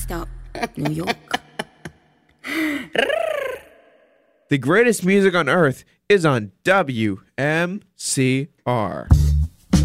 Stop, New York. The greatest music on earth is on WMCR.